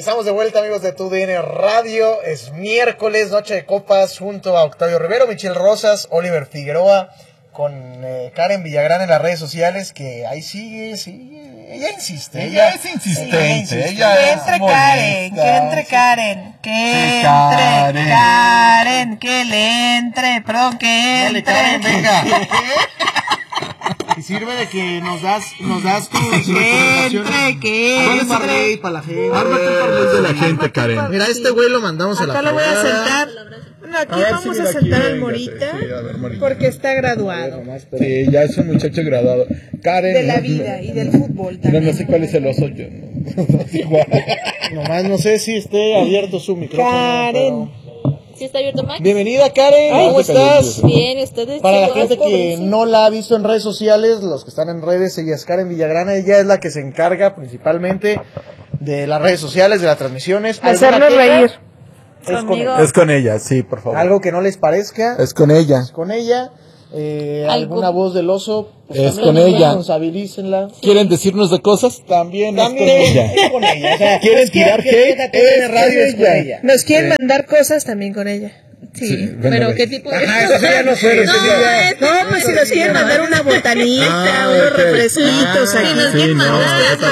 Estamos de vuelta, amigos de TUDN Radio. Es miércoles, noche de copas, junto a Octavio Rivero, Michelle Rosas, Oliver Figueroa, con Karen Villagrán en las redes sociales, que ahí sigue. Ella insiste. Ella es insistente. Que entre Karen, que le entre, perdón, que entre. Dale, Karen, venga. Y sirve de que nos das tus recomendaciones. Para la gente. Ármate un parlay de la gente, Karen. Mira, este güey lo mandamos a la acá lo voy a sentar. No, aquí vamos a sentar al Morita, porque está graduado. Sí, ya es un muchacho graduado. Karen. De la vida y del fútbol también. No sé cuál es el oso, yo no sé igual. Nomás no sé si esté abierto su micrófono. Karen. ¿Sí está abierto, Max? Bienvenida, Karen. ¿Cómo estás? Bien, ¿ustedes? Para la gente que no la ha visto en redes sociales, los que están en redes, ella es Karen Villagrán. Ella es la que se encarga principalmente de las redes sociales, de las transmisiones. Hacernos reír. Es con ella, sí, por favor. Algo que no les parezca. Es con ella. Es con ella. Alguna voz del oso. Pues es también con ella. Responsabilícenla. ¿Quieren decirnos de cosas? También es con ella. Es con ella. O sea, ¿quieren tirar hate? Es radio es con ella. Nos quieren mandar cosas también con ella. Sí, bueno, pero ¿qué tipo de...? Ajá, eso ya no fue. No, pues si nos quieren mandar una botanita, unos refresquitos aquí. Si nos quieren mandar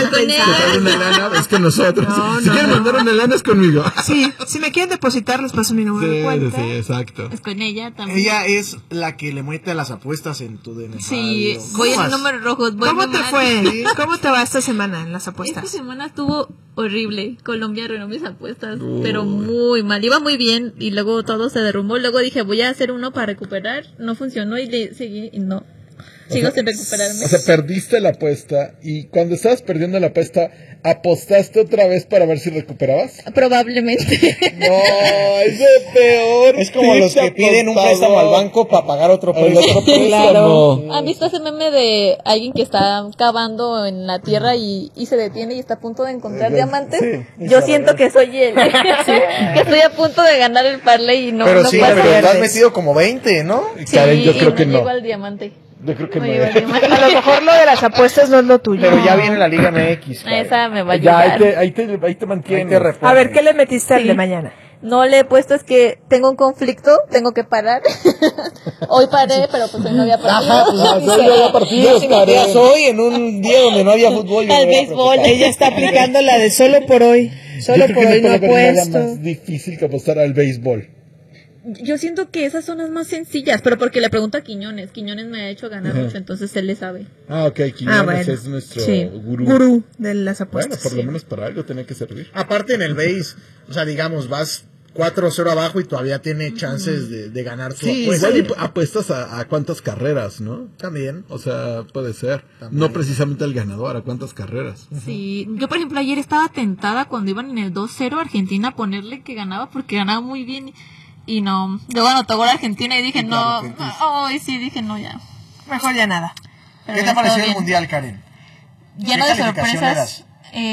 una lana, es con nosotros. Si quieren mandar una lana, es conmigo. Sí, si me quieren depositar, les paso mi número de cuenta. Sí, exacto. Es con ella también. Ella es la que le mete a las apuestas en TUDN. Sí, voy en números rojos. ¿Cómo te fue? ¿Cómo te va esta semana en las apuestas? Esta semana estuvo horrible. Colombia arruinó mis apuestas, pero muy mal. Iba muy bien y luego todo se derrumbó. Luego dije, voy a hacer uno para recuperar. No funcionó y le seguí y no. Sigo sin recuperarme. O sea, perdiste la apuesta y cuando estabas perdiendo la apuesta, ¿apostaste otra vez para ver si recuperabas? Probablemente. No, es de peor. Es como los que piden un préstamo al banco para pagar otro préstamo. Claro. ¿Han visto ese meme de alguien que está cavando en la tierra y se detiene y está a punto de encontrar diamantes? Sí. Yo siento que soy él. Que estoy a punto de ganar el parlay y no. Pero no sí, pasa. pero te has metido como 20, ¿no? Sí, Karen, yo creo y que no. llego al diamante. Yo creo que No no. llego al diamante. A lo mejor lo de las apuestas no es lo tuyo. Pero ya viene la Liga MX. Esa me va a Ya, ayudar. ahí te mantiene. Ahí te repones. A ver, ¿qué le metiste al Sí. de mañana? No le he puesto, es que tengo un conflicto, tengo que parar. Hoy paré, pero pues hoy no había partido. Ajá, pues Ah, sí, ya había partidos, si me quedas Karen. hoy en un día donde no había fútbol. yo Al me voy a béisbol. preocupar. Ella está aplicando la de solo por hoy. Solo Yo creo por que hoy no puede haber nada apuesto. más difícil que apostar al béisbol. Yo siento que esas son las más sencillas, pero porque le pregunto a Quiñones. Quiñones me ha hecho ganar Ajá. mucho, entonces él le sabe. Ah, ok, Quiñones bueno. es nuestro Sí. gurú. De las Bueno, apuestas. por lo menos para algo tenía que servir. Aparte en el béis, o sea, digamos, vas 4-0 abajo y todavía tiene chances de ganar tu Sí, apuesta. igual y apuestas a cuántas carreras, ¿no? También. O sea, puede ser. También. No precisamente al ganador, a cuántas carreras. Sí, yo por ejemplo ayer estaba tentada cuando iban en el 2-0 Argentina a ponerle que ganaba porque ganaba muy bien y no. Luego anotó gol Argentina y dije no, ay sí, dije no ya. Mejor ya nada. Pero ¿Qué te ya pareció todo el bien. mundial, Karen? Lleno ¿Qué de calificación sorpresas.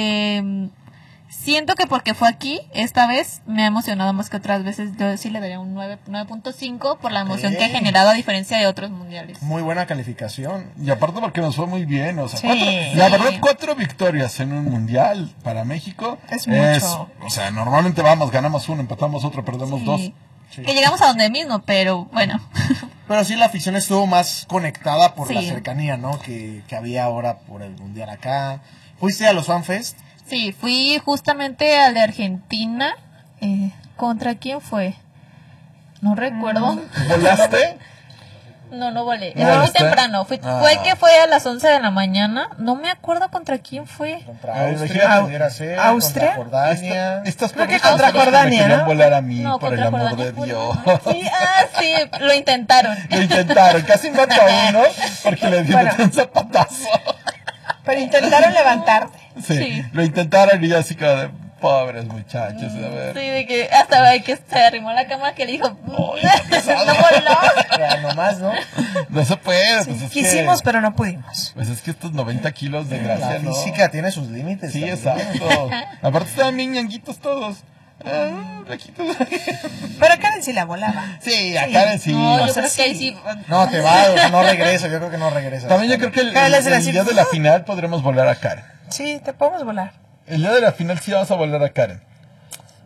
Siento que porque fue aquí, esta vez me ha emocionado más que otras veces. Yo sí le daría un 9.5 por la emoción que ha generado a diferencia de otros mundiales. Muy buena calificación. Y aparte porque nos fue muy bien, o sea, Sí. la verdad 4 victorias en un mundial para México Es mucho. o sea, normalmente vamos, ganamos uno, empatamos otro, perdemos dos. Sí. Que llegamos a donde mismo, pero bueno. Pero sí, la afición estuvo más conectada por la Sí. cercanía, ¿no? Que había ahora por el mundial acá. ¿Fuiste a los FanFest? Sí, fui justamente al de Argentina. ¿Contra quién fue? No recuerdo. ¿Volaste? No volé. ¿No Fue muy volaste? temprano. Fue que fue a las 11 de la mañana. No me acuerdo contra quién fue. Contra Ay, Austria, imagínate. pudiera ser. ¿Austria? Contra Jordania. Estas Creo que pobres contra personas Jordania, me querían ¿no? volar a mí, No, por el contra amor Jordania de fue Dios. Sí, sí, lo intentaron. Lo intentaron, casi mató a uno porque le dieron un zapatazo. Pero intentaron levantarte. Sí, lo intentaron y yo así como de pobres muchachos, a ver. Sí, de que hasta que se arrimó la cama que le dijo, no voló. Ya, nomás, ¿no? No se puede, pues es Quisimos, que, pero no pudimos. pues es que estos 90 kilos de La gracia, ¿no? física tiene sus límites. Sí, también. exacto. Aparte estaban bien ñanguitos todos. Flaquitos. Pero Karen sí la volaba. Sí, a Karen sí. No, yo sea, creo que ahí sí. sí. No, te va, o sea, no regresa. Yo creo que no regresa. También yo creo que Karen les el decía, día de la final podremos volar a Karen. Sí, te podemos volar. El día de la final sí vamos a volar a Karen.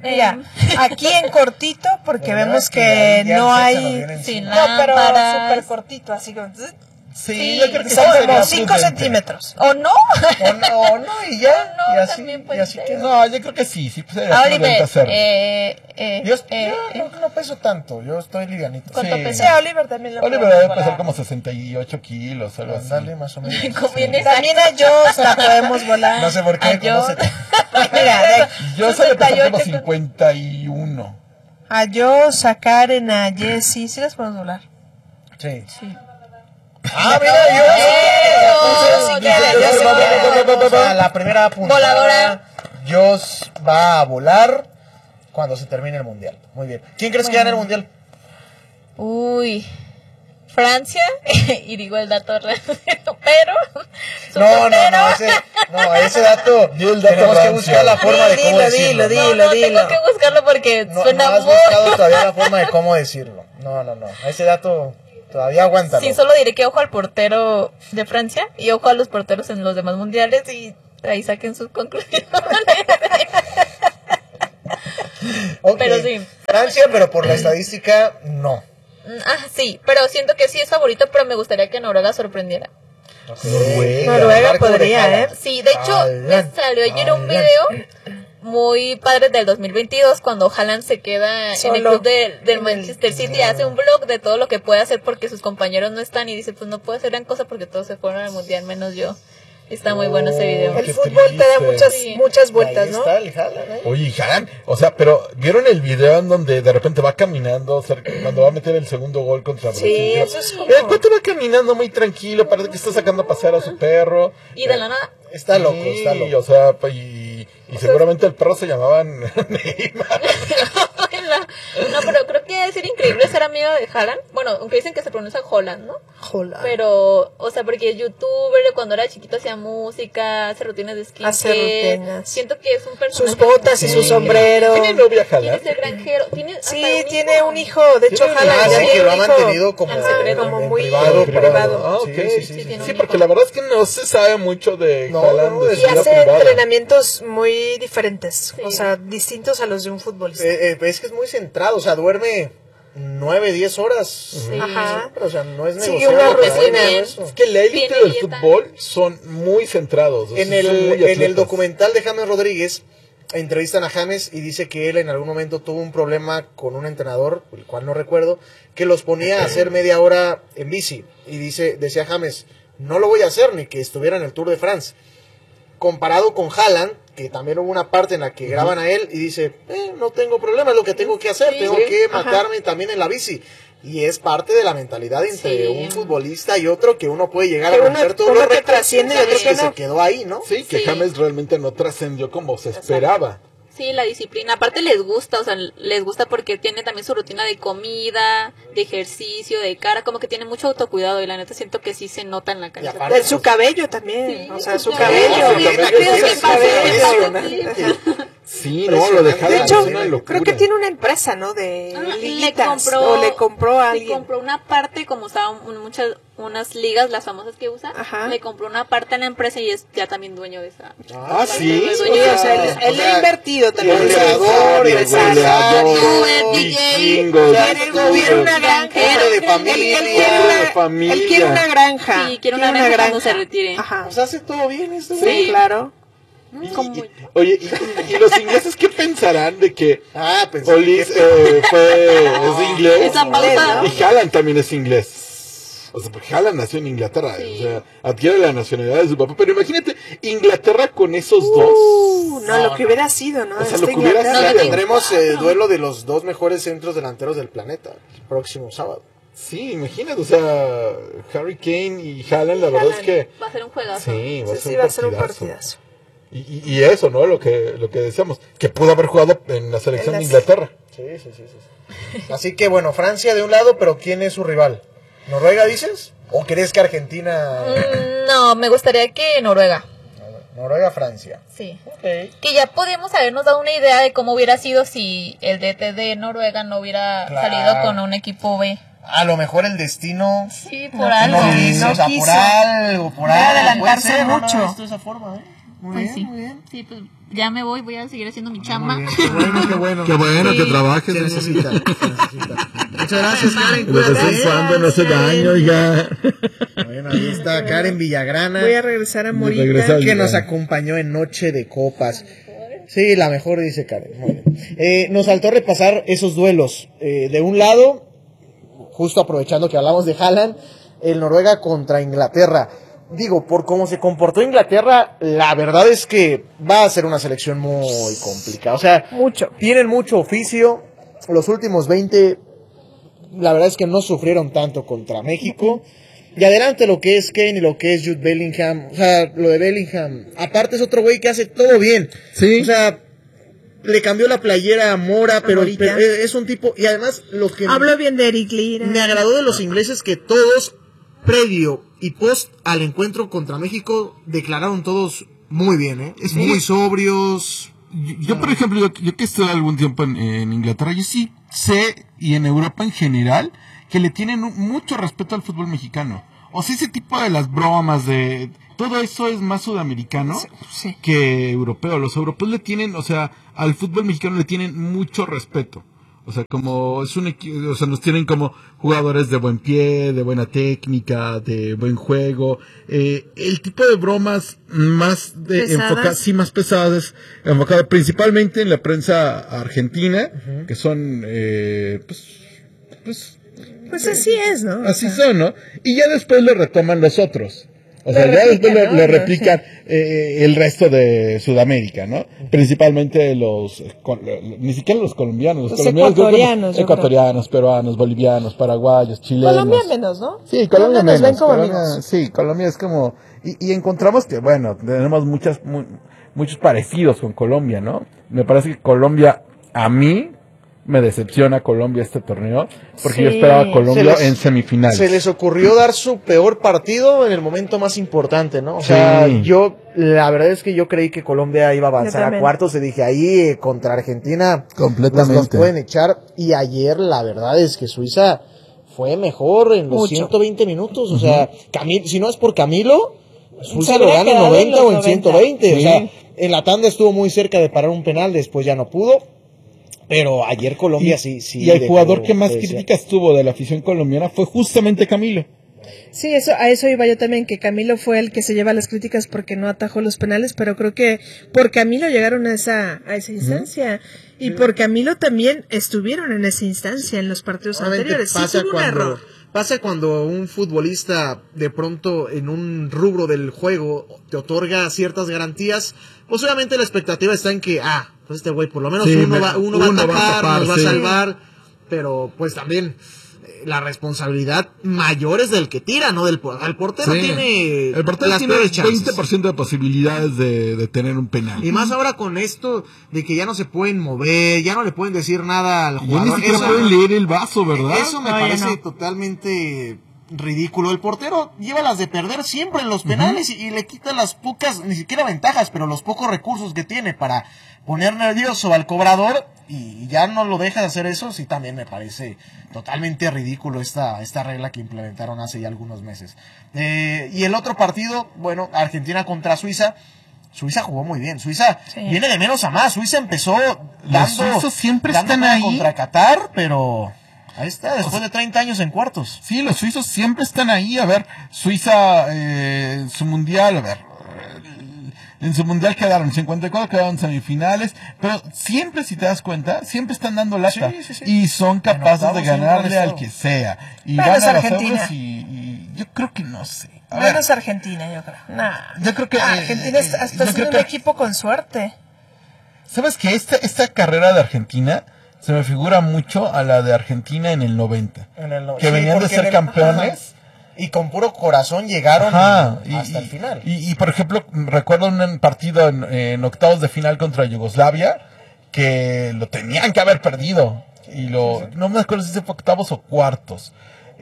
Mira, aquí en cortito, porque vemos que no hay... Sin no, pero lámparas. súper cortito, así como... Sí, yo creo que Son sería como 5 prudente. centímetros. ¿O no? O no, y ya. No, y así, también y puede así ser. que No, yo creo que sí sería Oliver, prudente hacerlo. Yo no peso tanto, yo estoy livianito. ¿Cuánto Sí. pesa? Sí, a Oliver también lo Oliver podemos debe pesar volar. como 68 kilos, algo así. Dale, más o menos. Conviene También a Joss la podemos volar. No sé por qué, Yo- Mira, Yo soy de pesar como 68. 51. a Joss, a Karen, a Jessie, sí las podemos volar. Sí. Sí. Ah, mira, yo. La primera puntada. Voladora. Joss va a volar cuando se termine el mundial. Muy bien. ¿Quién crees que gana el mundial? Uy, Francia, y digo el dato pero... No, ese dato. Tenemos que Francia. buscar la forma de cómo decirlo. No, tengo que buscarlo porque No suena has muy... buscado todavía la forma de cómo decirlo. No. Ese dato todavía aguántalo. Sí, solo diré que ojo al portero de Francia y ojo a los porteros en los demás mundiales y ahí saquen sus conclusiones. Ok. Pero sí. Francia, pero por la estadística, no. Sí, pero siento que sí es favorito, pero me gustaría que Noruega sorprendiera. Noruega Marco de podría, Haaland. Sí, de hecho, me salió ayer un video muy padre del 2022 cuando Haaland se queda en el Solo. club del Manchester City, hace un vlog de todo lo que puede hacer porque sus compañeros no están y dice, pues no puedo hacer gran cosa porque todos se fueron al mundial menos yo. Está muy bueno ese video. El Qué fútbol te da triste. muchas vueltas, Ahí ¿no? está el Haaland, ¿eh? Oye, Haaland, o sea, pero ¿vieron el video en donde de repente va caminando cuando va a meter el segundo gol contra Brasil? Sí, eso es como... El cuate va caminando muy tranquilo, parece que está sacando a pasear a su perro. Y de la nada, Está loco, Sí, está loco. o sea, y seguramente el perro se llamaban Neymar. no, pero creo que debe ser increíble ser amigo de Haaland. Bueno, aunque dicen que se pronuncia Holland, ¿no? Jola. Pero, o sea, porque es youtuber, cuando era chiquito hacía música, hace rutinas de Hace skincare. rutinas. Siento que es un personaje. Sus botas y Sí. su sombrero. ¿Tiene novia Tiene Haaland? ese granjero. Tiene hasta Sí, un tiene hijo. un hijo. De hecho, Tiene un Haaland hijo. ya Sí, tiene que lo ha un hijo. mantenido como, En secreto. Como en muy privado. Ah, ok. Sí. tiene Sí, un porque hijo. la verdad es que no se sabe mucho de No, Haaland, no, de y su Y vida hace privada. entrenamientos muy diferentes. Sí. O sea, distintos a los de un futbolista. Es que es muy centrado, o sea, duerme 9, 10 horas. Sí. Ajá. Pero, o sea, no es Sigue negociable. una para rutina. él eso. Es que la élite Tiene del dieta. fútbol son muy centrados. o sea, En son muy el atletas. documental de James Rodríguez entrevistan a James y dice que él en algún momento tuvo un problema con un entrenador, el cual no recuerdo, que los ponía a hacer media hora en bici. Y decía James, no lo voy a hacer ni que estuviera en el Tour de France. Comparado con Haaland, que también hubo una parte en la que graban a él y dice, no tengo problema, es lo que tengo que hacer, tengo que matarme también en la bici. Y es parte de la mentalidad entre Sí. un futbolista y otro que uno puede llegar Que a uno- romper todos uno los que récords trasciende y otro otro que se no. quedó ahí, ¿no? Sí, que Sí. James realmente no trascendió como se esperaba. Sí, la disciplina. Aparte les gusta, o sea, les gusta porque tiene también su rutina de comida, de ejercicio, de cara, como que tiene mucho autocuidado y la neta siento que sí se nota en la Y cancha. aparte, De su cabello también. Sí, o sea, su su cabello. cabello. Su cabello, Su sí, cabello. Sí, no, lo de De Haaland hecho, es una locura. creo que tiene una empresa, ¿no? De Ah, liguitas. O le compró a le alguien. compró una parte, como usaban unas ligas, las famosas que usa, Ajá. le compró una parte en la empresa y es ya también dueño de esa. Ah, sí. Es Sí, dueño o sea, él ha invertido también. el goleador, el goleador, goleador, vikingo, Quiere una granja. hombre de familia. Él quiere una granja. Sí, quiere una granja cuando se retire. Ajá. Pues hace todo bien esto. Sí, claro. Oye, y los ingleses qué pensarán de que Pensé Olis que- es inglés Esa pausa. y Haaland también es inglés? O sea, porque Haaland nació en Inglaterra, Sí. o sea, adquiere la nacionalidad de su papá. Pero imagínate, Inglaterra con esos dos. No, lo que hubiera sido, ¿no? O sea, Esta lo que hubiera Inglaterra. sido. Tendremos el duelo de los dos mejores centros delanteros del planeta el próximo sábado. Sí, imagínate, o sea, Harry Kane y Haaland, la verdad es que Va a ser un juegazo. sí, va a Sí, ser sí, va a ser un partidazo. partidazo. Y eso, ¿no? Lo que decíamos, que pudo haber jugado en la selección de Inglaterra. Sí. Así que bueno, Francia de un lado, pero ¿quién es su rival? ¿Noruega dices? ¿O crees que Argentina? No, me gustaría que Noruega. Noruega-Francia. Sí. Ok. Que ya podíamos habernos dado una idea de cómo hubiera sido si el DT de Noruega no hubiera Claro. salido con un equipo B. A lo mejor el destino Sí, por algo. no quiso, no o sea, quiso. por algo, por Puede algo. adelantarse puede ser, mucho. No, esto es esa forma, ¿eh? Muy bien, sí. Muy bien. Sí, pues ya me voy a seguir haciendo mi chamba. Qué bueno. Qué bueno que trabajes. Se necesita. Muchas gracias, Karen. De vez en cuando no hace daño, ya. Bueno, ahí está Karen Villagrana. Voy a regresar a Morita. Que nos acompañó en Noche de Copas. Sí, la mejor, dice Karen. Nos faltó repasar esos duelos. De un lado, justo aprovechando que hablamos de Haaland, el Noruega contra Inglaterra. Digo, por cómo se comportó Inglaterra, la verdad es que va a ser una selección muy complicada. O sea, tienen mucho oficio. Los últimos 20, la verdad es que no sufrieron tanto contra México. Y adelante lo que es Kane y lo que es Jude Bellingham. O sea, lo de Bellingham. Aparte es otro güey que hace todo bien. Sí. O sea, le cambió la playera a Mora, pero es un tipo... Y además, los que... Habló bien de Eric Lira. Me agradó de los ingleses que todos, previo y post al encuentro contra México, declararon todos muy bien, ¿eh? Sí. Muy sobrios. Yo por ejemplo, yo que estuve algún tiempo en Inglaterra, yo sí sé, y en Europa en general, que le tienen mucho respeto al fútbol mexicano. O sea, ese tipo de las bromas, de todo eso es más sudamericano Sí. que europeo. Los europeos le tienen, o sea, al fútbol mexicano le tienen mucho respeto. O sea, como es o sea, nos tienen como jugadores de buen pie, de buena técnica, de buen juego. El tipo de bromas más enfocadas, sí, más pesadas, enfocadas principalmente en la prensa argentina, que son, Pues así es, ¿no? Así son, ¿no? Y ya después lo retoman los otros. O sea, ya después lo replican el resto de Sudamérica, ¿no? Principalmente ni siquiera los colombianos. Los colombianos, ecuatorianos, peruanos, bolivianos, paraguayos, chilenos. Colombia menos, ¿no? Sí, Colombia menos. Ven como amigos. Sí, Colombia es como... Y encontramos que, bueno, tenemos muchos parecidos con Colombia, ¿no? Me parece que Colombia, a mí... me decepciona Colombia este torneo, porque yo esperaba a Colombia en semifinales. Se les ocurrió dar su peor partido en el momento más importante, ¿no? O sea, la verdad es que yo creí que Colombia iba a avanzar a cuartos, y dije, ahí contra Argentina completamente nos pueden echar, y ayer la verdad es que Suiza fue mejor en los 120 minutos, o sea, si no es por Camilo, Suiza lo gana en 90 o en 120, sí. O sea, en la tanda estuvo muy cerca de parar un penal, después ya no pudo. Pero ayer Colombia sí. Y el jugador que más críticas tuvo de la afición colombiana fue justamente Camilo. Sí, a eso iba yo también, que Camilo fue el que se lleva las críticas porque no atajó los penales, pero creo que por Camilo llegaron a esa instancia. Y por Camilo también estuvieron en esa instancia en los partidos anteriores. Sí, tuvo un error. Pasa cuando un futbolista de pronto en un rubro del juego te otorga ciertas garantías, pues obviamente la expectativa está en que, pues este güey por lo menos uno va a tapar, nos va a salvar, pero pues también la responsabilidad mayor es del que tira, no del portero. El portero tiene el portero tiene 20% de posibilidades de tener un penal. Y más ahora con esto de que ya no se pueden mover, ya no le pueden decir nada al jugador. Ya ni siquiera pueden leer el vaso, ¿verdad? Eso me parece totalmente ridículo. El portero lleva las de perder siempre en los penales y le quita las pocas, ni siquiera ventajas, pero los pocos recursos que tiene para poner nervioso al cobrador, y ya no lo deja de hacer eso. Sí, también me parece totalmente ridículo esta regla que implementaron hace ya algunos meses. Y el otro partido, bueno, Argentina contra Suiza. Suiza jugó muy bien. Suiza viene de menos a más. Suiza empezó dando siempre están ahí contra Qatar, pero ahí está, después de 30 años en cuartos. Sí, los suizos siempre están ahí. A ver, Suiza, su mundial, a ver, en su mundial quedaron 54, quedaron semifinales, pero siempre, si te das cuenta, siempre están dando lata. Sí. Y son capaces de ganarle al que sea. Y van a Argentina. Y yo creo que no sé. Menos Argentina, yo creo. Yo creo que Argentina está siendo un equipo con suerte. ¿Sabes qué? Esta carrera de Argentina se me figura mucho a la de Argentina en el 90. Que venían de ser campeones. Y con puro corazón llegaron hasta el final. Y por ejemplo, recuerdo un partido en octavos de final contra Yugoslavia que lo tenían que haber perdido. No me acuerdo si fue octavos o cuartos.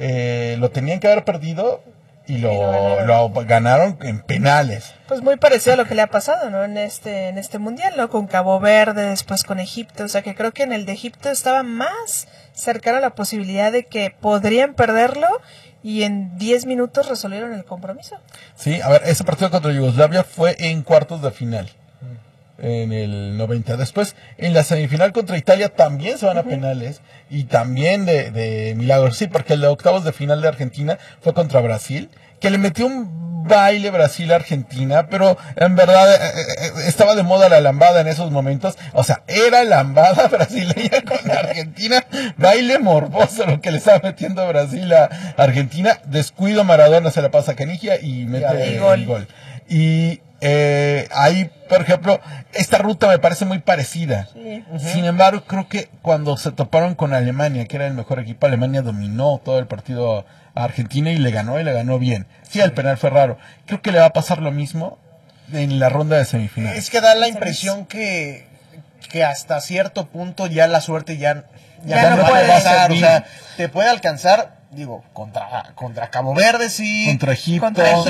Lo tenían que haber perdido y lo ganaron en penales. Pues muy parecido a lo que le ha pasado, ¿no? En este mundial, ¿no? Con Cabo Verde, después con Egipto. O sea que creo que en el de Egipto estaba más cercano a la posibilidad de que podrían perderlo. y en 10 minutos resolvieron el compromiso. Sí, a ver, ese partido contra Yugoslavia fue en cuartos de final. En el 90. Después, en la semifinal contra Italia también se van a penales. Y también de milagros. Sí, porque el de octavos de final de Argentina fue contra Brasil. Que le metió un baile Brasil a Argentina. Pero en verdad estaba de moda la lambada en esos momentos. O sea, era lambada brasileña con Argentina. Baile morboso lo que le estaba metiendo Brasil a Argentina. Descuido, Maradona se la pasa a Canigia y mete el gol. Y ahí, por ejemplo, esta ruta me parece muy parecida. Sí. Sin embargo, creo que cuando se toparon con Alemania, que era el mejor equipo, Alemania dominó todo el partido a Argentina y le ganó bien. Sí, el penal fue raro. Creo que le va a pasar lo mismo en la ronda de semifinales. Es que da la impresión que hasta cierto punto ya la suerte ya no puede pasar. O sea, te puede alcanzar. Digo, contra Cabo Verde sí, contra Egipto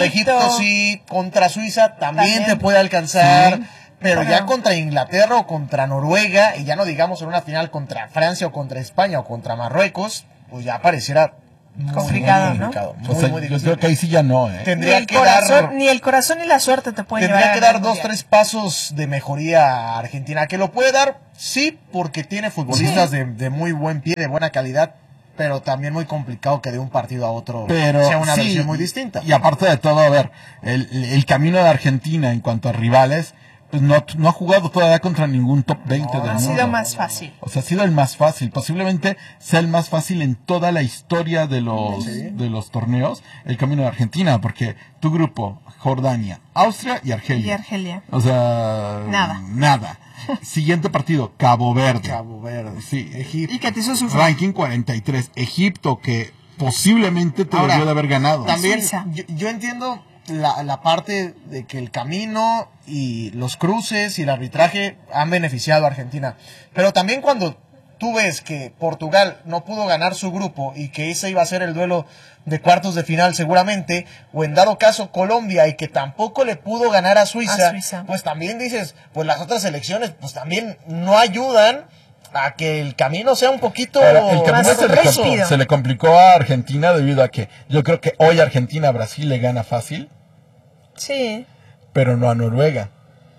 sí, contra Suiza también te puede alcanzar, sí. Pero ya contra Inglaterra o contra Noruega, y ya no digamos en una final contra Francia o contra España o contra Marruecos, pues ya pareciera complicado, ¿no? Muy yo creo que ahí sí ya no, Tendría ni el corazón ni la suerte te pueden llevar. Tendría que dar 2-3 pasos de mejoría a Argentina, que lo puede dar, sí, porque tiene futbolistas de muy buen pie, de buena calidad, pero también muy complicado que de un partido a otro sea una versión muy distinta. Y aparte de todo, a ver, el camino de Argentina en cuanto a rivales, pues no ha jugado todavía contra ningún top 20 del mundo. Ha sido más fácil. O sea, ha sido el más fácil. Posiblemente sea el más fácil en toda la historia de los torneos, el camino de Argentina, porque tu grupo, Jordania, Austria y Argelia. O sea, nada. Siguiente partido, Cabo Verde. Sí, Egipto. Y que te hizo sufrir. Ranking 43. Egipto, que posiblemente te debió de haber ganado. También, yo entiendo la parte de que el camino y los cruces y el arbitraje han beneficiado a Argentina. Pero también cuando tú ves que Portugal no pudo ganar su grupo y que ese iba a ser el duelo de cuartos de final seguramente, o en dado caso Colombia, y que tampoco le pudo ganar a Suiza, pues también dices, pues las otras selecciones pues también no ayudan a que el camino sea un poquito el camino más se le complicó a Argentina debido a que yo creo que hoy Argentina a Brasil le gana fácil. Sí. Pero no a Noruega.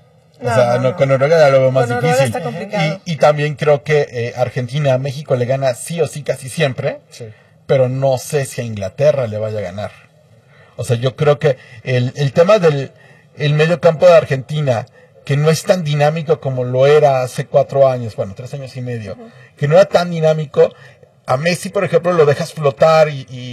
Con Noruega ya lo veo más difícil. Está complicado. Y también creo que Argentina a México le gana sí o sí casi siempre. Sí. Pero no sé si a Inglaterra le vaya a ganar. O sea, yo creo que el tema del medio campo de Argentina, que no es tan dinámico como lo era hace 4 años, 3 años y medio, que no era tan dinámico. A Messi, por ejemplo, lo dejas flotar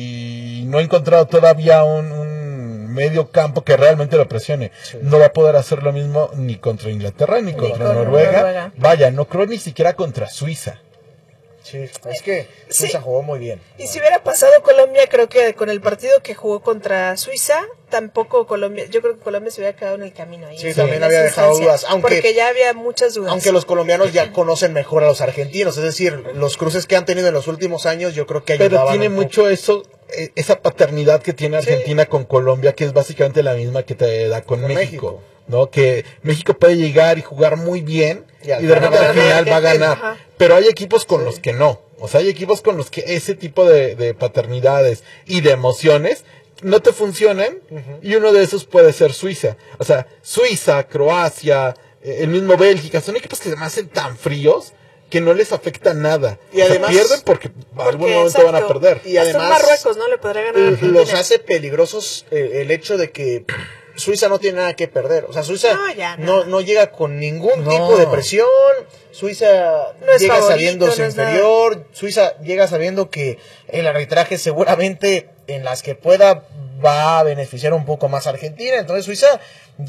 y no he encontrado todavía un medio campo que realmente lo presione. Sí. No va a poder hacer lo mismo ni contra Inglaterra ni contra Noruega. Vaya, no creo ni siquiera contra Suiza. Sí, es que Suiza jugó muy bien. Y si hubiera pasado Colombia, creo que con el partido que jugó contra Suiza, tampoco Colombia, yo creo que Colombia se hubiera quedado en el camino ahí. Sí, también había dejado dudas. Porque ya había muchas dudas. Aunque los colombianos ya conocen mejor a los argentinos, es decir, los cruces que han tenido en los últimos años, yo creo que ayudaban. Pero tiene mucho esa paternidad que tiene Argentina con Colombia, que es básicamente la misma que te da con México. ¿No? Que México puede llegar y jugar muy bien y de repente al final va a ganar. Pero hay equipos con los que no. O sea, hay equipos con los que ese tipo de paternidades y de emociones no te funcionan, y uno de esos puede ser Suiza. O sea, Suiza, Croacia, el mismo Bélgica, son equipos que se me hacen tan fríos que no les afecta nada. Y además pierden porque algún momento van a perder. Y además Marruecos no le podrá ganar a Argentina. Los hace peligrosos el hecho de que Suiza no tiene nada que perder. O sea, Suiza no llega con ningún tipo de presión. Suiza llega sabiéndose inferior. Suiza llega sabiendo que el arbitraje seguramente en las que pueda va a beneficiar un poco más a Argentina. Entonces Suiza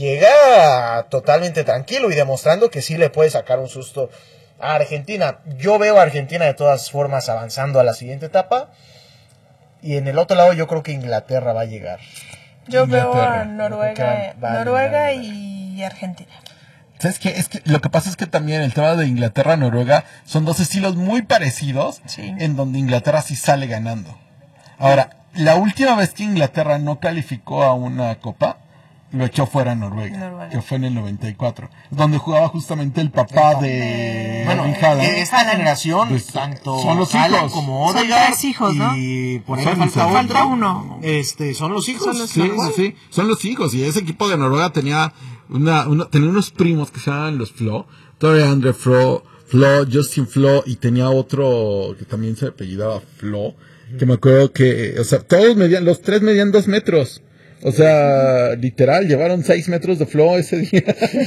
llega totalmente tranquilo y demostrando que sí le puede sacar un susto a Argentina. Yo veo a Argentina de todas formas avanzando a la siguiente etapa. Y en el otro lado yo creo que Inglaterra va a llegar. Yo veo a Noruega y Argentina. ¿Sabes qué? Es que lo que pasa es que también el tema de Inglaterra-Noruega son dos estilos muy parecidos, en donde Inglaterra sí sale ganando. Ahora, la última vez que Inglaterra no calificó a una copa lo echó fuera en Noruega, Noruega. que fue en el 94, donde jugaba justamente el papá de Bueno, Erling Haaland. esta generación, Pues, tanto son los Haaland hijos. como Son Odegaard, 3 hijos, ¿no? y por ahí Son- falta son- otro. Falta uno. Son los hijos. Sí, son los hijos, y ese equipo de Noruega tenía tenía unos primos que se llamaban los Flo, todavía Andre Flo, Justin Flo, y tenía otro que también se apellidaba Flo, que me acuerdo que, o sea, los tres medían 2 metros. O sea, literal, llevaron 6 metros de Flo ese día.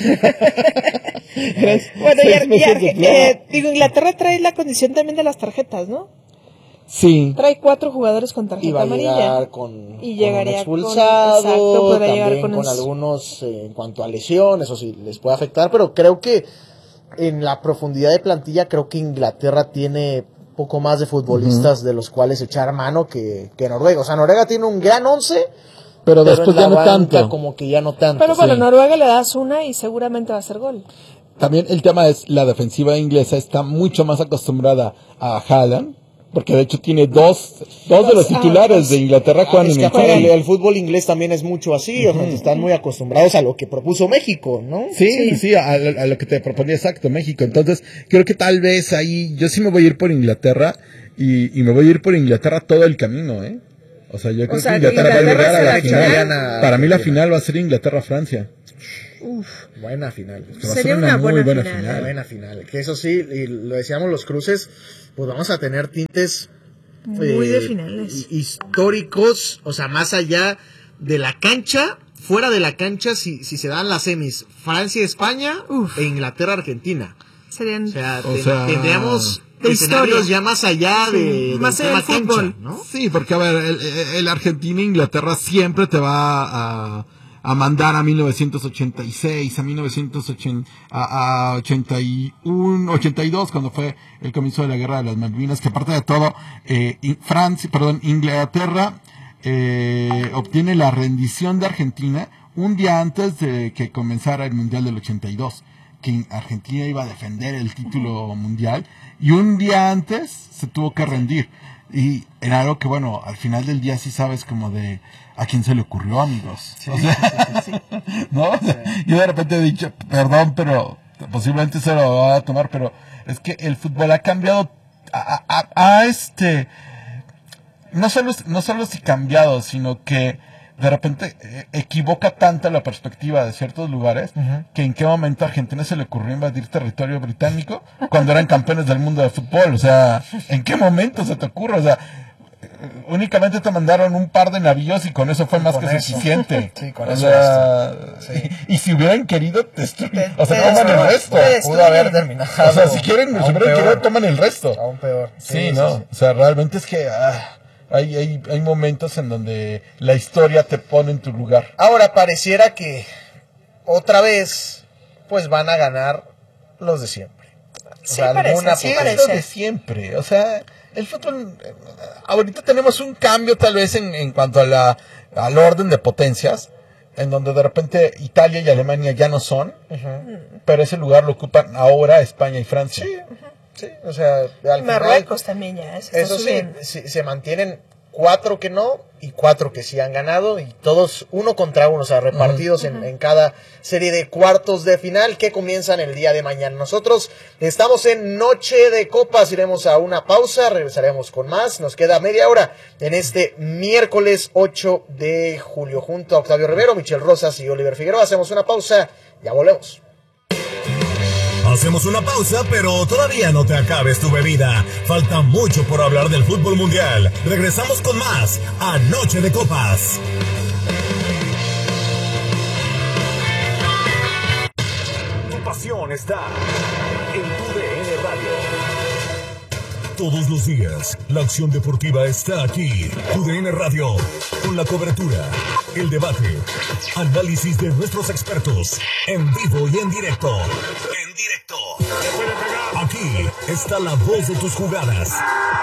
Bueno, 6 metros de Flo. Inglaterra trae la condición también de las tarjetas, ¿no? Sí. Trae 4 jugadores con Y tarjeta va a amarilla. llegar con Y llegaría un con- expulsado, exacto, podría llegar también con con un- algunos en cuanto a lesiones, eso sí les puede afectar, pero creo que en la profundidad de plantilla, creo que Inglaterra tiene poco más de futbolistas de los cuales echar mano que Noruega. O sea, Noruega tiene un gran 11, Pero pero después en la ya no banca tanto. como que ya no tanto. Pero bueno, Sí. Noruega le das una y seguramente va a ser gol. También el tema es la defensiva inglesa está mucho más acostumbrada a Haaland, porque de hecho tiene dos de los titulares de Inglaterra juegan Es en que el aparte Chelsea. el fútbol inglés también es mucho así, o sea, están muy acostumbrados a lo que propuso México, ¿no? Sí, a lo que te proponía exacto, México. Entonces, creo que tal vez ahí, yo sí me voy a ir por Inglaterra, y me voy a ir por Inglaterra todo el camino, ¿eh? O sea, yo creo sea, que Inglaterra va a Inglaterra llegar a la se la final. gana. Para mí la final va a ser Inglaterra-Francia. Buena final. Va a Sería ser una muy buena buena final, final. Buena final. Que eso sí, y lo decíamos los cruces, pues vamos a tener tintes Muy de finales. históricos, o sea, más allá de la cancha, fuera de la cancha, si se dan las semis, Francia-España e Inglaterra-Argentina. Serían... O sea, O sea, tendríamos de escenarios historia. ya más allá de más del allá tema del fútbol. cancha, ¿no? Sí, porque a ver, el Argentina e Inglaterra siempre te va a mandar a 1986, a 1980, a 81, 82, cuando fue el comienzo de la Guerra de las Malvinas, que aparte de todo, Inglaterra obtiene la rendición de Argentina un día antes de que comenzara el Mundial del 82, que Argentina iba a defender el título mundial, y un día antes se tuvo que rendir. Y era algo que, bueno, al final del día sí sabes como de a quién se le ocurrió, amigos. O sea, ¿no? O sea, yo de repente he dicho, perdón, pero posiblemente se lo va a tomar, pero es que el fútbol ha cambiado no solo si cambiado, sino que de repente equivoca tanto la perspectiva de ciertos lugares, que en qué momento a Argentina se le ocurrió invadir territorio británico cuando eran campeones del mundo de fútbol. O sea, ¿en qué momento se te ocurre? O sea, únicamente te mandaron un par de navíos y con eso fue más que suficiente. Sí, con o eso sea, sí. y si hubieran querido destruir, o sea, te toman el destruyen, resto. te Pudo haber terminado. O sea, si quieren, si aún hubieran peor. querido, toman el resto. Aún peor. Sí, ¿no? O sea, realmente es que hay momentos en donde la historia te pone en tu lugar. Ahora pareciera que otra vez pues van a ganar los de siempre. O Sí, sea, parece, alguna sí, Es potencia. lo de siempre. O sea, el fútbol, ahorita tenemos un cambio tal vez en cuanto al orden de potencias, en donde de repente Italia y Alemania ya no son, pero ese lugar lo ocupan ahora España y Francia. Sí, o sea, al final, Marruecos también ya. Se está eso sí, subiendo. se mantienen 4 que no y 4 que sí han ganado, y todos 1 contra 1, o sea, repartidos en cada serie de cuartos de final que comienzan el día de mañana. Nosotros estamos en Noche de Copas, iremos a una pausa, regresaremos con más, nos queda media hora en este miércoles 8 de julio, junto a Octavio Rivero, Michel Rosas y Oliver Figueroa. Hacemos una pausa, ya volvemos. Hacemos una pausa, pero todavía no te acabes tu bebida. Falta mucho por hablar del fútbol mundial. Regresamos con más a Noche de Copas. Tu pasión está en tu DN Radio. Todos los días, la acción deportiva está aquí. Tu DN Radio, con la cobertura, el debate, análisis de nuestros expertos, en vivo y en directo. Aquí está la voz de tus jugadas.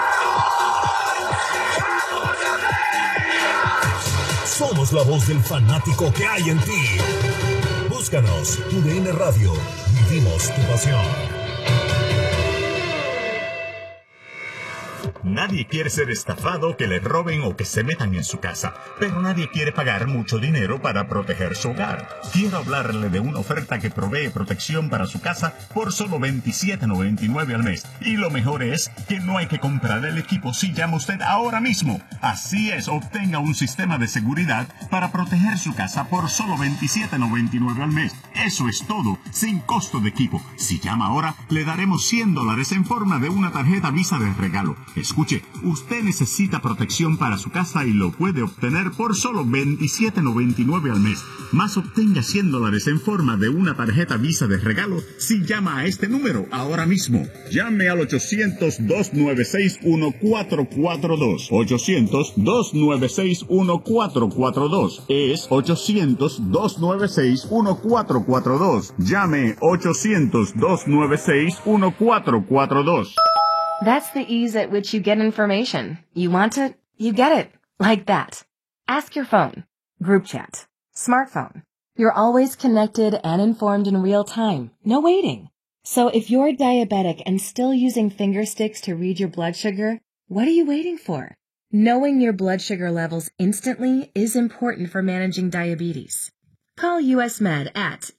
Somos la voz del fanático que hay en ti. Búscanos, tu DN Radio. Vivimos tu pasión. Nadie quiere ser estafado, que le roben o que se metan en su casa, pero nadie quiere pagar mucho dinero para proteger su hogar. Quiero hablarle de una oferta que provee protección para su casa por solo $27.99 al mes. Y lo mejor es que no hay que comprar el equipo si llama usted ahora mismo. Así es, obtenga un sistema de seguridad para proteger su casa por solo $27.99 al mes. Eso es todo, sin costo de equipo. Si llama ahora, le daremos $100 en forma de una tarjeta Visa de regalo. Escuche, usted necesita protección para su casa y lo puede obtener por solo $27.99 al mes. Más obtenga $100 en forma de una tarjeta Visa de regalo si llama a este número ahora mismo. Llame al 800-296-1442. 800-296-1442. Es 800-296-1442. Llame 800-296-1442. That's the ease at which you get information. You want it, you get it. Like that. Ask your phone. Group chat. Smartphone. You're always connected and informed in real time. No waiting. So if you're diabetic and still using finger sticks to read your blood sugar, what are you waiting for? Knowing your blood sugar levels instantly is important for managing diabetes. Call US Med at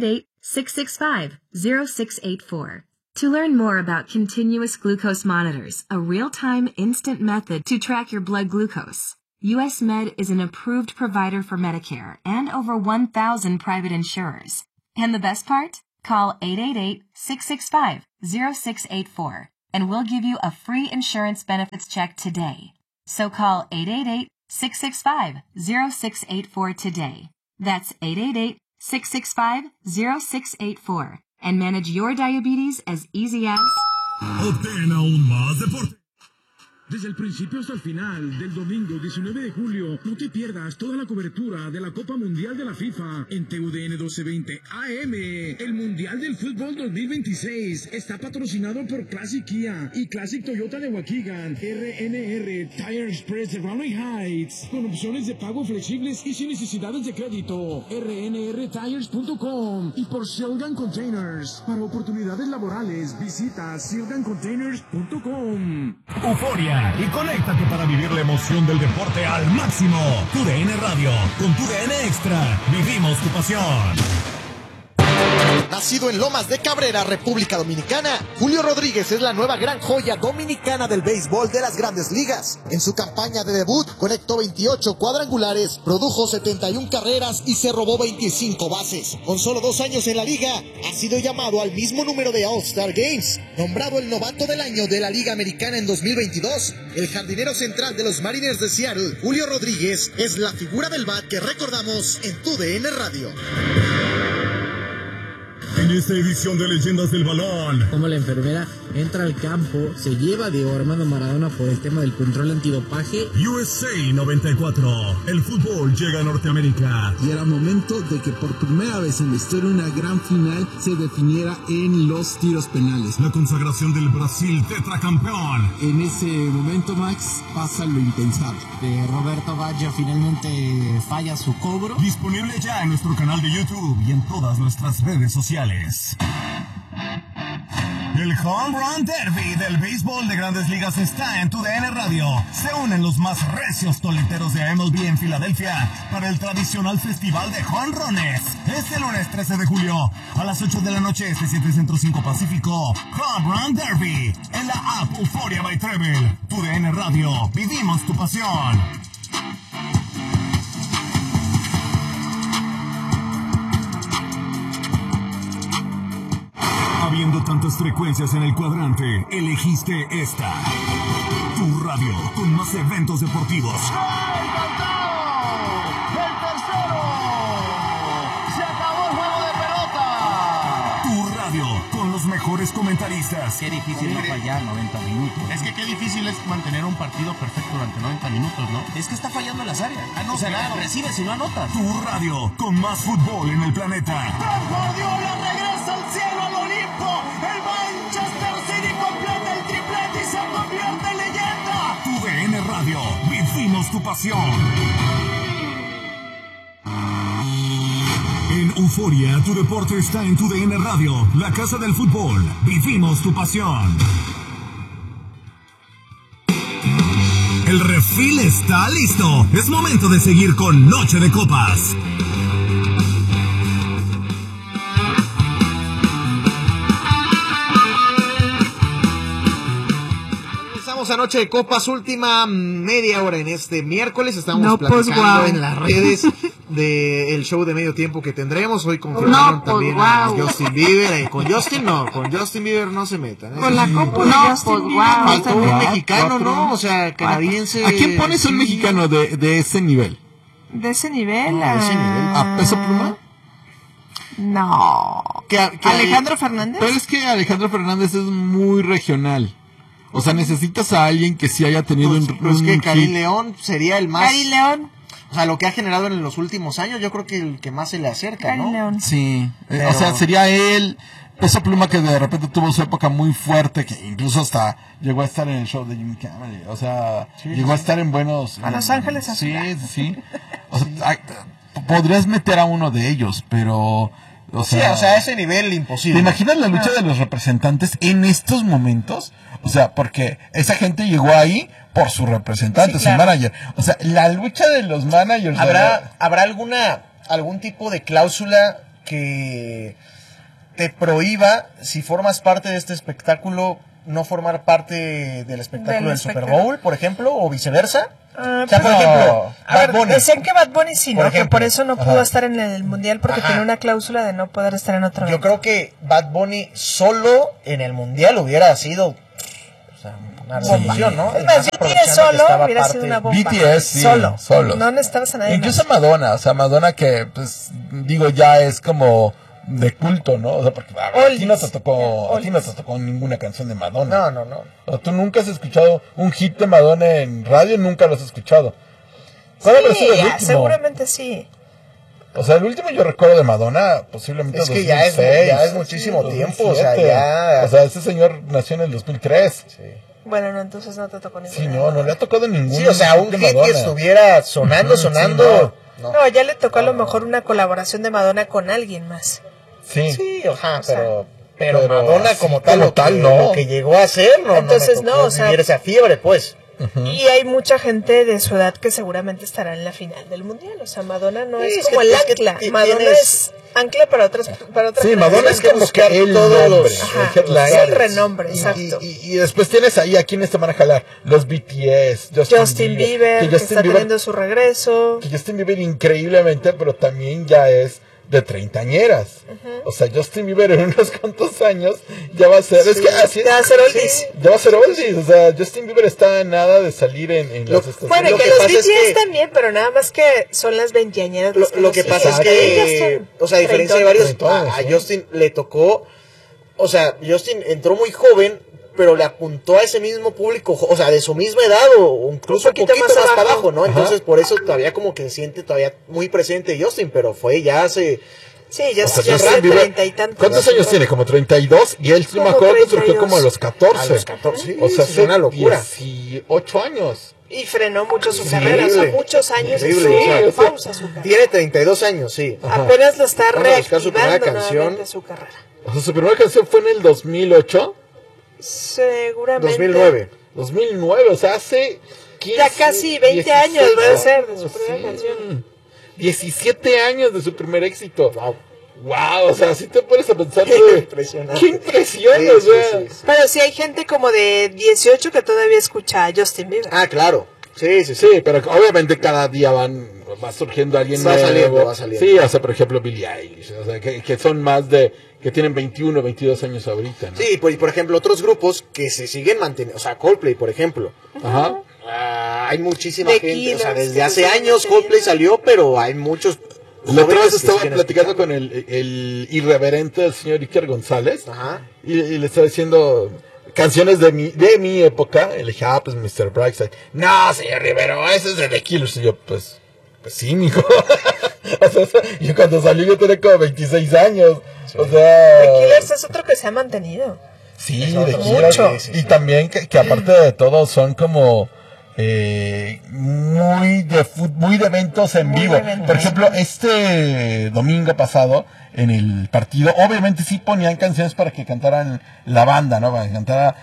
888-665-0684. To learn more about continuous glucose monitors, a real-time instant method to track your blood glucose. US Med is an approved provider for Medicare and over 1,000 private insurers. And the best part? Call 888-665-0684 and we'll give you a free insurance benefits check today. So call 888-665-0684 today. That's 888-665-0684. And manage your diabetes as easy as... Obtén aún más deporte. Desde el principio hasta el final del domingo 19 de julio, no te pierdas toda la cobertura de la Copa Mundial de la FIFA en TUDN 1220 AM. El Mundial del Fútbol 2026 está patrocinado por Classic Kia y Classic Toyota de Waukegan, RNR Tire Express de Raleigh Heights, con opciones de pago flexibles y sin necesidades de crédito. RNRTires.com y por Silgan Containers. Para oportunidades laborales, visita silgancontainers.com. Euforia y conéctate para vivir la emoción del deporte al máximo. TUDN Radio, con TUDN Extra, vivimos tu pasión. Nacido en Lomas de Cabrera, República Dominicana, Julio Rodríguez es la nueva gran joya dominicana del béisbol de las Grandes Ligas. En su campaña de debut, conectó 28 cuadrangulares, produjo 71 carreras y se robó 25 bases. Con solo 2 años en la liga, ha sido llamado al mismo número de All-Star Games. Nombrado el novato del año de la Liga Americana en 2022, el jardinero central de los Mariners de Seattle, Julio Rodríguez, es la figura del bat que recordamos en TUDN Radio. En esta edición de Leyendas del Balón, como la enfermera entra al campo, se lleva a Diego Armando Maradona por el tema del control antidopaje. USA 94, el fútbol llega a Norteamérica. Y era momento de que por primera vez en la historia una gran final se definiera en los tiros penales. La consagración del Brasil tetracampeón. En ese momento, Max, pasa lo impensable. Roberto Baggio finalmente falla su cobro. Disponible ya en nuestro canal de YouTube y en todas nuestras redes sociales. El Home Run Derby del béisbol de Grandes Ligas está en TUDN Radio. Se unen los más recios toleteros de MLB en Filadelfia para el tradicional festival de jonrones. Este lunes 13 de julio a las 8 de la noche, este 7 Centro 5 Pacífico. Home Run Derby en la app Euphoria by Treble. TUDN Radio, vivimos tu pasión. Habiendo tantas frecuencias en el cuadrante, elegiste esta. Tu radio, con más eventos deportivos. ¡El tercero! ¡Se acabó el juego de pelota! Tu radio, con los mejores comentaristas. Qué difícil no fallar 90 minutos. Es que qué difícil es mantener un partido perfecto durante 90 minutos, ¿no? Es que está fallando en las áreas. No, o sea, claro. Recibes y no anotas. Tu radio, con más fútbol en el planeta. ¡Pep Guardiola regresa al cielo, al Olimpo! ¡El Manchester City completa el triplete y se convierte en leyenda! TUDN Radio, vivimos tu pasión. En Euforia, tu deporte está en TUDN Radio, la casa del fútbol. Vivimos tu pasión. El refil está listo. Es momento de seguir con Noche de Copas. Regresamos a Noche de Copas, última media hora en este miércoles. Estamos platicando en las redes del show de medio tiempo que tendremos. Hoy confirmaron también a Justin Bieber. Con Justin Bieber no se metan. Con la copa de Justin Bieber. Faltó un mexicano, ¿no? O sea, canadiense. ¿A quién pones un mexicano de ese nivel? ¿De ese nivel? ¿A Peso Pluma? No. ¿Alejandro Fernández? Pero es que Alejandro Fernández es muy regional. O sea, necesitas a alguien que sí haya tenido pues que Karim León sería el más... Karim León. O sea, lo que ha generado en los últimos años, yo creo que el que más se le acerca, Karim ¿no? León. Sí, pero... o sea, sería él, Peso Pluma, que de repente tuvo su época muy fuerte, que incluso hasta llegó a estar en el show de Jimmy Kimmel, o sea, llegó a estar en buenos... A Los Ángeles. Sí. O sea, podrías meter a uno de ellos, pero... O sea, a ese nivel imposible. ¿Te imaginas la lucha de los representantes en estos momentos? O sea, porque esa gente llegó ahí por su representante, su manager. O sea, la lucha de los managers... ¿Habrá algún tipo de cláusula que te prohíba, si formas parte de este espectáculo, no formar parte del espectáculo del Super Bowl, por ejemplo, o viceversa? O sea, por ejemplo, Bad Bunny. Decían que Bad Bunny sí, ¿no? Que por eso no pudo estar en el Mundial, porque tenía una cláusula de no poder estar en otro. Yo creo que Bad Bunny solo en el Mundial hubiera sido una revolución, ¿no? Es más, BTS solo hubiera sido una bomba. BTS, sí, solo. No necesitabas a nadie. Incluso Madonna, o sea, Madonna que, pues, digo, ya es como de culto, ¿no? O sea, porque a ti no te tocó ninguna canción de Madonna. No. O sea, tú nunca has escuchado un hit de Madonna en radio, nunca lo has escuchado. ¿Cuál habrá sido el último? Seguramente sí. O sea, el último yo recuerdo de Madonna, posiblemente es que 2006, ya es muchísimo tiempo, o sea, ese señor nació en el 2003. Sí. Bueno, no, entonces no te tocó ninguna. Sí, no le ha tocado ningún. Sí, o sea, un hit que estuviera sonando. Sí, no, ya le tocó a lo mejor una colaboración de Madonna con alguien más. Sí, pero Madonna como tal, lo que llegó a hacer, entonces no, o sea, esa fiebre, pues. Y hay mucha gente de su edad que seguramente estará en la final del mundial. O sea, Madonna no es como el ancla. Madonna es ancla para otras. Sí, Madonna es como que el nombre, el renombre, exacto. Y después tienes ahí a quienes te van a jalar: los BTS, Justin Bieber, que está teniendo su regreso. Que Justin Bieber increíblemente, pero también ya es de treintañeras. O sea, Justin Bieber en unos cuantos años ya va a ser, es que así ya va a ser oldies. Ya va a ser oldies. O sea, Justin Bieber está a nada de salir en las estaciones. Bueno, y que los BTS también, pero nada más que son las veinteañeras. Lo que pasa es que, o sea, a diferencia de varios, a Justin le tocó, o sea, Justin entró muy joven, pero le apuntó a ese mismo público, o sea, de su misma edad o incluso un poquito más para abajo, ¿no? Entonces, por eso todavía como que se siente todavía muy presente Justin, pero fue ya hace... Sí, ya hace 30 y tantos. ¿Cuántos años tiene? Como 32, y él, me acuerdo que surgió como a los 14. A los 14, sí, o sea, es una locura. 18 años. Y frenó mucho su carrera, o sea, muchos años pausa su carrera. Tiene 32 años, sí. Apenas lo está reactivando su primera canción. su carrera. O sea, su primera canción fue en el 2008. Seguramente. 2009, o sea, hace 15, ya casi 20 años va a ser de su primera canción. 17 años de su primer éxito. Wow, o sea, si te pones a pensar impresionante. Qué impresión, o sea. Pero sí hay gente como de 18 que todavía escucha a Justin Bieber. Ah, claro. Sí, pero obviamente cada día va surgiendo alguien nuevo. Va saliendo. Sí, o sea, por ejemplo, Billie Eilish, o sea, que son más de, que tienen 21, 22 años ahorita, ¿no? Sí, pues, por ejemplo, otros grupos que se siguen manteniendo, o sea, Coldplay, por ejemplo. Ajá. Hay muchísima gente, o sea, desde hace años Coldplay salió, pero hay muchos. La otra vez estaba platicando con el irreverente del señor Iker González. Ajá. Y le estaba diciendo canciones de mi época. Y le dije, pues Mr. Brightside. No, señor Rivero, ese es de The Killers. Y yo, pues sí, mijo. O sea, yo cuando salí yo tenía como 26 años. Sí. O sea, The Killers es otro que se ha mantenido. Sí, The Killers. Y también que aparte de todo son como muy de eventos en vivo. Por ejemplo, este domingo pasado en el partido. Obviamente sí ponían canciones para que cantaran la banda, ¿no? Para que cantara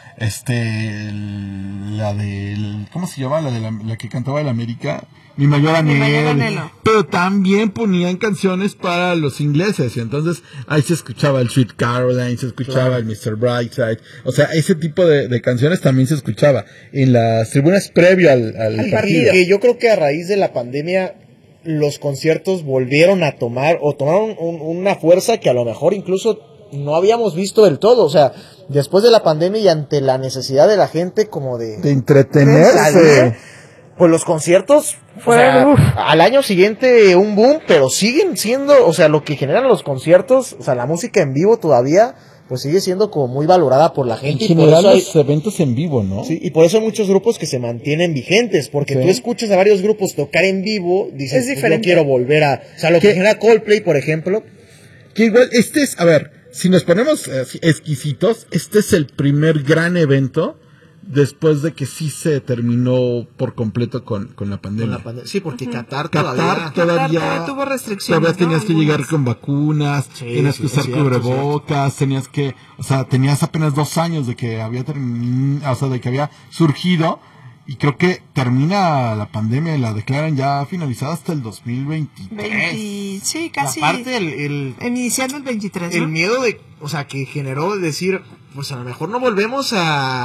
la del, ¿cómo se llama? La que cantaba el América. Mi mayor anhelo. Pero también ponían canciones para los ingleses. Y entonces ahí se escuchaba el Sweet Caroline, se escuchaba el Mr. Brightside. O sea, ese tipo de canciones también se escuchaba en las tribunas previo al partido. Que yo creo que a raíz de la pandemia los conciertos volvieron a tomaron una fuerza que a lo mejor incluso no habíamos visto del todo. O sea, después de la pandemia y ante la necesidad de la gente como de entretenerse, pues los conciertos fueron al año siguiente un boom, pero siguen siendo, o sea, lo que generan los conciertos, o sea, la música en vivo todavía pues sigue siendo como muy valorada por la gente. En general los eventos en vivo, ¿no? Sí, y por eso hay muchos grupos que se mantienen vigentes, porque tú escuchas a varios grupos tocar en vivo, dices, pues yo quiero volver a... O sea, lo que genera Coldplay, por ejemplo. Que igual, a ver, si nos ponemos exquisitos, este es el primer gran evento después de que sí se terminó por completo con la pandemia. Sí, porque Qatar todavía tuvo restricciones. Todavía tenías que llegar con vacunas, tenías que usar cubrebocas, tenías apenas 2 años de que había de que había surgido, y creo que termina la pandemia y la declaran ya finalizada hasta el 2023. Sí, casi. Aparte iniciando el 23, el miedo que generó decir, pues a lo mejor no volvemos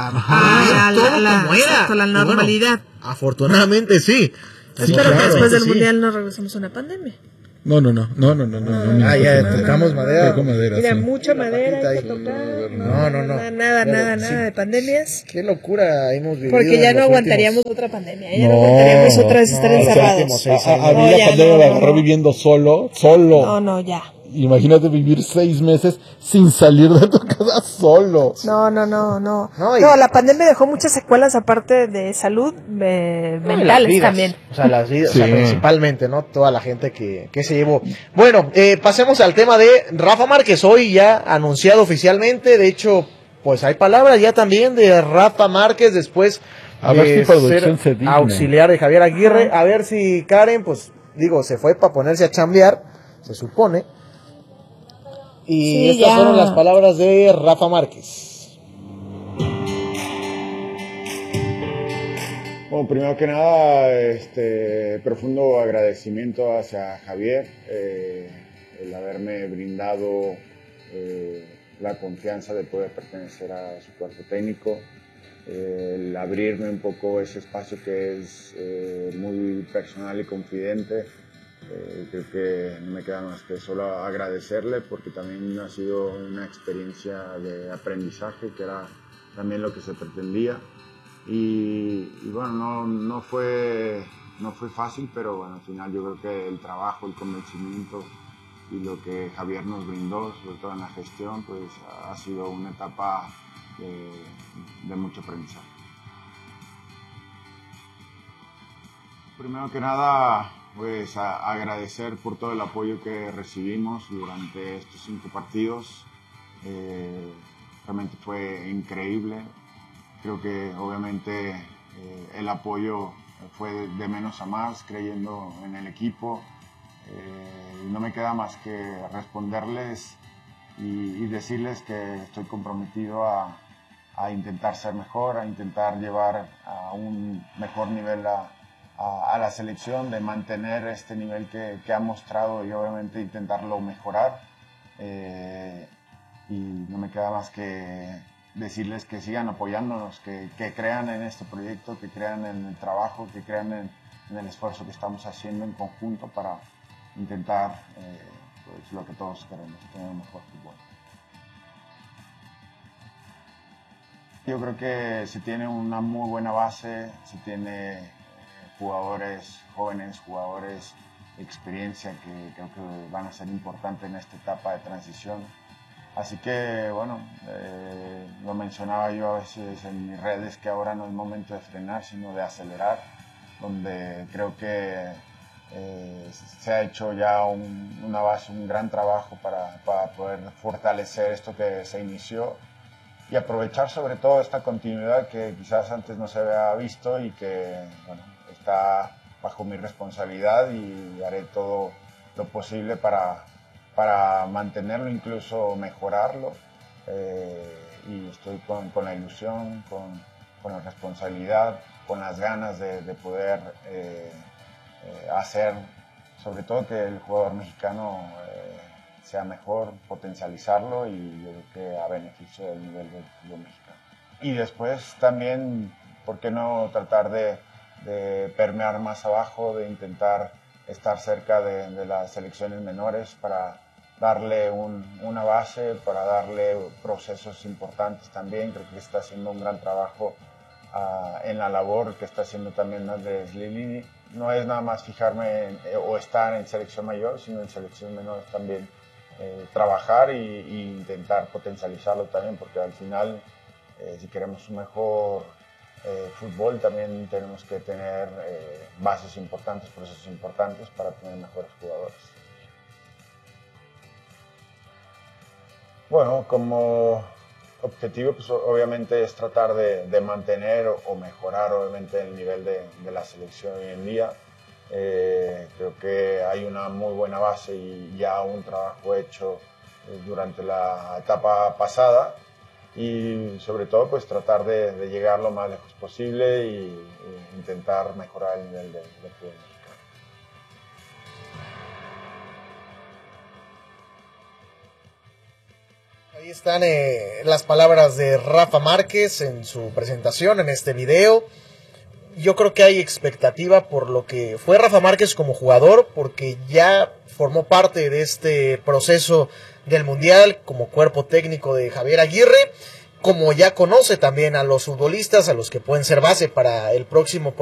a como era. La normalidad. Bueno, afortunadamente sí. Espero que después del mundial no regresemos a una pandemia. No. Ya tocamos madera. Mira, mucha madera hay que tocar. Nada de pandemias. Qué locura hemos vivido. Porque ya no aguantaríamos otra pandemia. Ya no aguantaríamos otra vez estar encerrados. A mí la pandemia me agarró viviendo solo. No, ya. Imagínate vivir 6 meses sin salir de tu casa solo. No, la pandemia dejó muchas secuelas aparte de salud, mentales también. O sea, las vidas, o sea, principalmente, ¿no? Toda la gente que se llevó. Bueno, pasemos al tema de Rafa Márquez. Hoy ya anunciado oficialmente. De hecho, pues hay palabras ya también de Rafa Márquez después de ser auxiliar de Javier Aguirre. A ver si Karen, pues digo, se fue para ponerse a chambear, se supone. Y estas fueron las palabras de Rafa Márquez. Bueno, primero que nada, profundo agradecimiento hacia Javier, el haberme brindado la confianza de poder pertenecer a su cuerpo técnico, el abrirme un poco ese espacio que es muy personal y confidente. Creo que no me queda más que solo agradecerle, porque también ha sido una experiencia de aprendizaje, que era también lo que se pretendía. Y bueno, no fue fácil, pero bueno, al final yo creo que el trabajo, el convencimiento y lo que Javier nos brindó, sobre todo en la gestión, pues ha sido una etapa de mucho aprendizaje. Primero que nada, pues agradecer por todo el apoyo que recibimos durante estos 5 partidos. Realmente fue increíble. Creo que obviamente el apoyo fue de menos a más, creyendo en el equipo. No me queda más que responderles y decirles que estoy comprometido a intentar ser mejor, a intentar llevar a un mejor nivel a la selección, de mantener este nivel que ha mostrado y obviamente intentarlo mejorar. Y no me queda más que decirles que sigan apoyándonos, que crean en este proyecto, que crean en el trabajo, que crean en el esfuerzo que estamos haciendo en conjunto para intentar pues lo que todos queremos, tener un mejor fútbol. Yo creo que se tiene una muy buena base, se tiene jugadores jóvenes, jugadores de experiencia que creo que van a ser importantes en esta etapa de transición. Así que, bueno, lo mencionaba yo a veces en mis redes, que ahora no es momento de frenar, sino de acelerar, donde creo que se ha hecho ya una base, un gran trabajo para poder fortalecer esto que se inició y aprovechar sobre todo esta continuidad que quizás antes no se había visto y que, bueno, está bajo mi responsabilidad, y haré todo lo posible para para mantenerlo, incluso mejorarlo. Y estoy con la ilusión, con la responsabilidad, con las ganas de poder hacer, sobre todo que el jugador mexicano sea mejor, potencializarlo, y yo creo que a beneficio del nivel del fútbol mexicano. Y después también, ¿por qué no tratar de permear más abajo, de intentar estar cerca de las selecciones menores para darle una base, para darle procesos importantes también? Creo que está haciendo un gran trabajo en la labor que está haciendo también Andrés Lilini. No es nada más fijarme o estar en selección mayor, sino en selección menor también. Trabajar y intentar potencializarlo también, porque al final, si queremos un mejor fútbol, también tenemos que tener bases importantes, procesos importantes para tener mejores jugadores. Bueno, como objetivo, pues obviamente es tratar de mantener o mejorar obviamente el nivel de la selección hoy en día. Creo que hay una muy buena base y ya un trabajo hecho durante la etapa pasada, y sobre todo pues tratar de llegar lo más lejos posible y intentar mejorar el nivel del fútbol mexicano. Ahí están las palabras de Rafa Márquez en su presentación, en este video. Yo creo que hay expectativa por lo que fue Rafa Márquez como jugador, porque ya formó parte de este proceso del Mundial como cuerpo técnico de Javier Aguirre, como ya conoce también a los futbolistas, a los que pueden ser base para el próximo